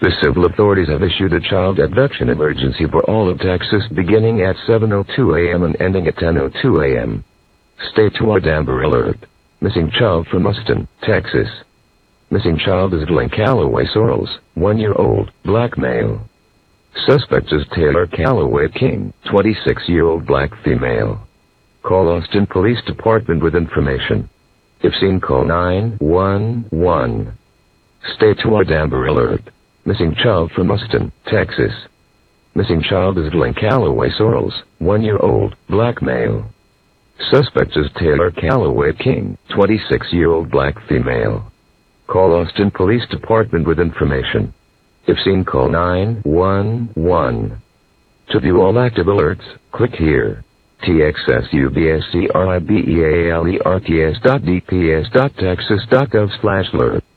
The civil authorities have issued a child abduction emergency for all of Texas beginning at 7:02 a.m. and ending at 10:02 a.m. Stay tuned. Amber Alert. Missing child from Austin, Texas. Missing child is Glenn Calloway Sorrells, 1-year-old, black male. Suspect is Taylor Calloway King, 26-year-old black female. Call Austin Police Department with information. If seen, call 911. Stay tuned. Amber Alert. Missing child from Austin, Texas. Missing child is Glenn Calloway Sorrells, 1-year-old, black male. Suspect is Taylor Calloway King, 26-year-old black female. Call Austin Police Department with information. If seen, call 911. To view all active alerts, click here. txsubscribealerts.dps.texas.gov/alert.